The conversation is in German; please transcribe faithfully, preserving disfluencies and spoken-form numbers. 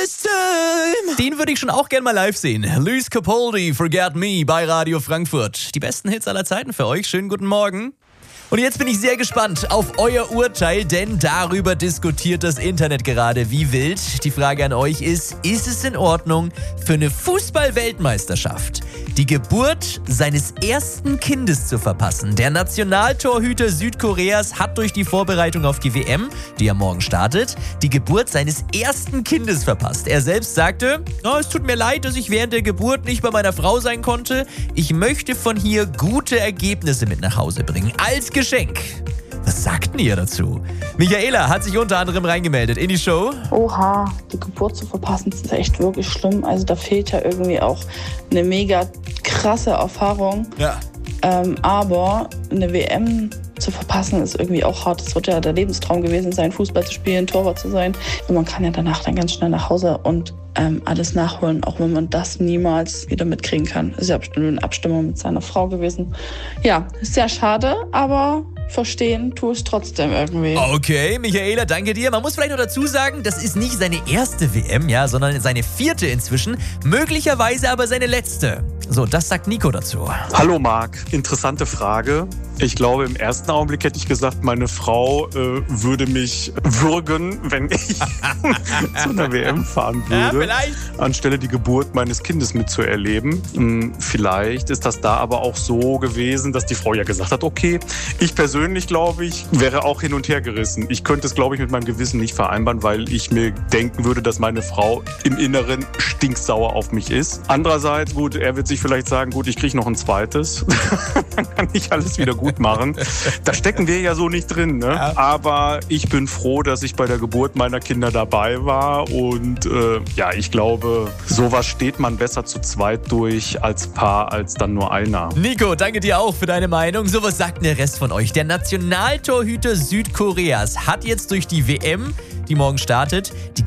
this time. Den würde ich schon auch gerne mal live sehen. Luis Capaldi, Forget Me bei Radio Frankfurt. Die besten Hits aller Zeiten für euch. Schönen guten Morgen. Und jetzt bin ich sehr gespannt auf euer Urteil, denn darüber diskutiert das Internet gerade wie wild. Die Frage an euch ist, ist es in Ordnung für eine Fußball-Weltmeisterschaft die Geburt seines ersten Kindes zu verpassen? Der Nationaltorhüter Südkoreas hat durch die Vorbereitung auf die W M, die ja morgen startet, die Geburt seines ersten Kindes verpasst. Er selbst sagte, oh, es tut mir leid, dass ich während der Geburt nicht bei meiner Frau sein konnte. Ich möchte von hier gute Ergebnisse mit nach Hause bringen. Als Geschenk. Was sagt denn ihr dazu? Michaela hat sich unter anderem reingemeldet in die Show. Oha, die Geburt zu verpassen, das ist echt wirklich schlimm. Also da fehlt ja irgendwie auch eine mega krasse Erfahrung. Ja. Ähm, aber eine W M zu verpassen ist irgendwie auch hart. Es wird ja der Lebenstraum gewesen sein, Fußball zu spielen, Torwart zu sein. Und man kann ja danach dann ganz schnell nach Hause und ähm, alles nachholen, auch wenn man das niemals wieder mitkriegen kann. Ist ja bestimmt eine Abstimmung mit seiner Frau gewesen. Ja, ist sehr schade, aber verstehen tue es trotzdem irgendwie. Okay, Michaela, danke dir. Man muss vielleicht noch dazu sagen, das ist nicht seine erste W M, ja, sondern seine vierte inzwischen. Möglicherweise aber seine letzte. So, das sagt Nico dazu. Hallo Marc, interessante Frage. Ich glaube, im ersten Augenblick hätte ich gesagt, meine Frau äh, würde mich würgen, wenn ich zu einer W M fahren würde, ja, vielleicht. Anstelle die Geburt meines Kindes mitzuerleben. Hm, vielleicht ist das da aber auch so gewesen, dass die Frau ja gesagt hat, okay, ich persönlich, glaube ich, wäre auch hin und her gerissen. Ich könnte es, glaube ich, mit meinem Gewissen nicht vereinbaren, weil ich mir denken würde, dass meine Frau im Inneren stinksauer auf mich ist. Andererseits, gut, er wird sich vielleicht sagen, gut, ich kriege noch ein zweites. Dann kann ich alles wieder gut machen. Da stecken wir ja so nicht drin, ne? Ja. Aber ich bin froh, dass ich bei der Geburt meiner Kinder dabei war und äh, ja, ich glaube, sowas steht man besser zu zweit durch als Paar, als dann nur einer. Nico, danke dir auch für deine Meinung. So, was sagt denn der Rest von euch? Der Nationaltorhüter Südkoreas hat jetzt durch die W M, die morgen startet, die